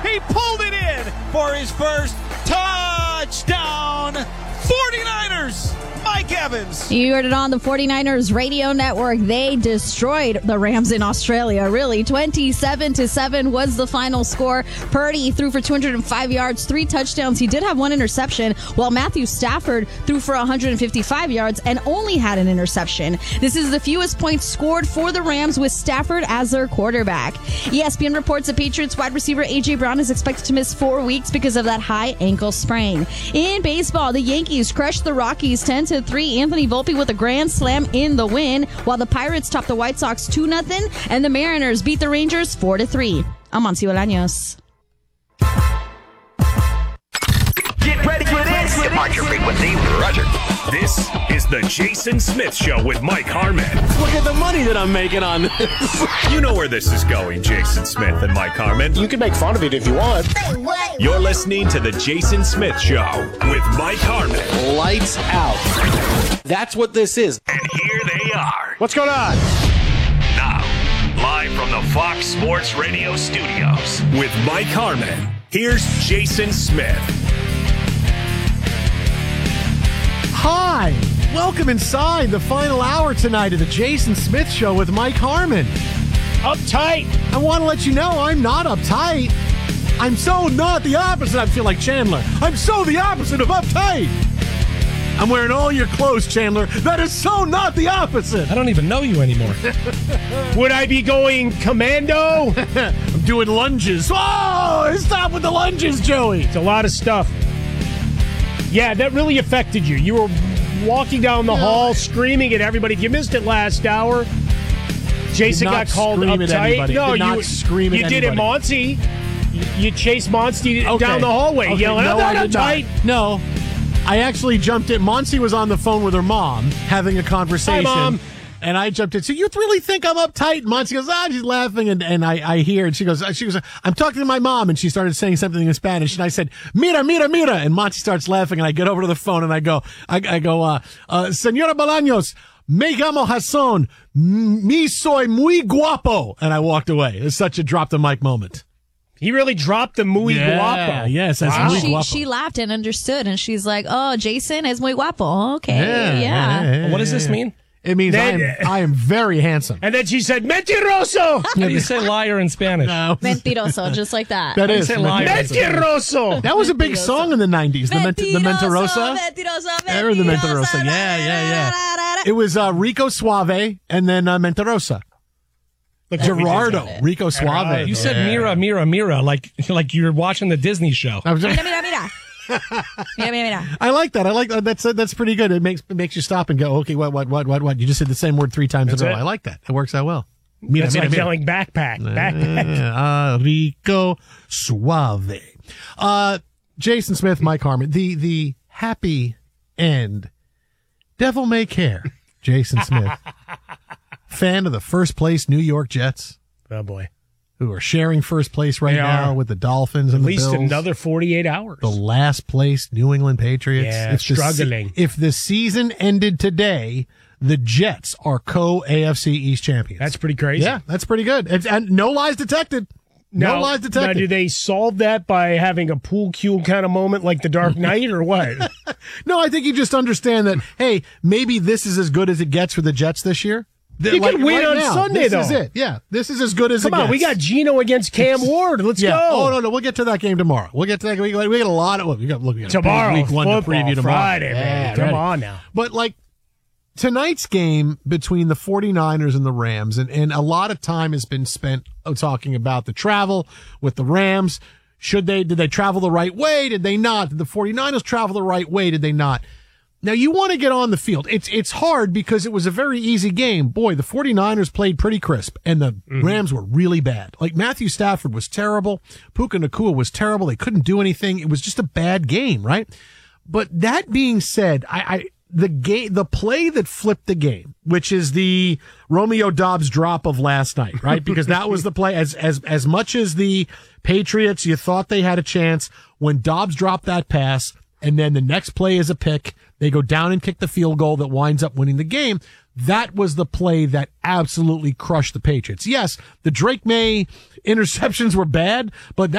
He pulled it in for his first touchdown. 49ers. Mike Evans. You heard it on the 49ers radio network. They destroyed the Rams in Australia, really. 27-7 was the final score. Purdy threw for 205 yards, 3 touchdowns. He did have 1 interception, while Matthew Stafford threw for 155 yards and only had an interception. This is the fewest points scored for the Rams with Stafford as their quarterback. ESPN reports the Patriots wide receiver A.J. Brown is expected to miss 4 weeks because of that high ankle sprain. In baseball, the Yankees crushed the Rockies 10-3. Anthony Volpe with a grand slam in the win, while the Pirates topped the White Sox 2-0, and the Mariners beat the Rangers 4-3. I'm Monty Bolaños. Get ready for this. Departure frequency, Roger. This is the Jason Smith Show with Mike Harmon. Look at the money that I'm making on this. You know where this is going, Jason Smith and Mike Harmon. You can make fun of it if you want. You're listening to the Jason Smith Show with Mike Harmon. Lights out. That's what this is. And here they are. What's going on? Now, live from the Fox Sports Radio studios with Mike Harmon. Here's Jason Smith. Hi, welcome inside the final hour tonight of the Jason Smith Show with Mike Harmon. Uptight. I want to let you know I'm not uptight. I'm so not the opposite. I feel like Chandler. I'm so the opposite of uptight. I'm wearing all your clothes, Chandler. That is so not the opposite. I don't even know you anymore. Would I be going commando? I'm doing lunges. Oh, stop with the lunges, Joey. It's a lot of stuff. Yeah, that really affected you. You were walking down the hall screaming at everybody. If you missed it last hour, Jason got called uptight. No, you scream at you did it, Monty. You chased Monty down the hallway, yelling, no, "I'm I not did not. uptight." No, I actually jumped in. Monty was on the phone with her mom having a conversation. Hi, Mom. And I jumped in. So you really think I'm uptight? And Monty goes, she's laughing. And I hear, and she goes, I'm talking to my mom. And she started saying something in Spanish. And I said, mira, mira, mira. And Monty starts laughing. And I get over to the phone and I go, Señora Bolaños, me llamo Hassan. Mi soy muy guapo. And I walked away. It was such a drop the mic moment. He really dropped the muy guapo. Yes, that's muy guapo. She laughed and understood. And she's like, oh, Jason is muy guapo. Okay. Yeah. What does this mean? It means I am very handsome. And then she said, mentiroso. How do you say liar in Spanish? No. Mentiroso, just like that. That is. Mentiroso. That was a big song in the 90s. The Mentirosa. Mentiroso. I heard the Mentirosa. Yeah. It was Rico Suave and then Mentirosa. Like Gerardo. Rico Suave. You said mira, mira, mira, like you're watching the Disney show. Mira, mira, mira. Mira, mira, mira. I like that. I like that. That's pretty good. It makes you stop and go, okay, what? You just said the same word 3 times in a row. I like that. It works out well. Mira, That's mira, like mira. yelling backpack. Rico Suave. Jason Smith, Mike Harmon. The happy end. Devil may care. Jason Smith. Fan of the first place New York Jets. Oh, boy. Who are sharing first place right now with the Dolphins and the Bills. At least another 48 hours. The last place New England Patriots. Yeah, struggling. If the season ended today, the Jets are co-AFC East champions. That's pretty crazy. Yeah, that's pretty good. And no lies detected. No lies detected. Now, do they solve that by having a pool cue kind of moment like the Dark Knight or what? No, I think you just understand that, hey, maybe this is as good as it gets for the Jets this year. You can win on Sunday, though. This is it. Yeah, this is as good as it gets. Come on, we got Geno against Cam Ward. Let's go. Oh, no, we'll get to that game tomorrow. We'll get to that. We got a lot of. We got tomorrow. Week 1 to preview tomorrow. Friday, man. Come on now. But like tonight's game between the 49ers and the Rams, and a lot of time has been spent talking about the travel with the Rams. Did they travel the right way? Did they not? Did the 49ers travel the right way? Did they not? Now, you want to get on the field. It's hard because it was a very easy game. Boy, the 49ers played pretty crisp, and the Rams were really bad. Like, Matthew Stafford was terrible. Puka Nacua was terrible. They couldn't do anything. It was just a bad game, right? But that being said, the play that flipped the game, which is the Romeo Doubs drop of last night, right? Because that was the play. As much as the Patriots, you thought they had a chance, when Doubs dropped that pass, and then the next play is a pick, they go down and kick the field goal that winds up winning the game. That was the play that absolutely crushed the Patriots. Yes, the Drake May interceptions were bad, but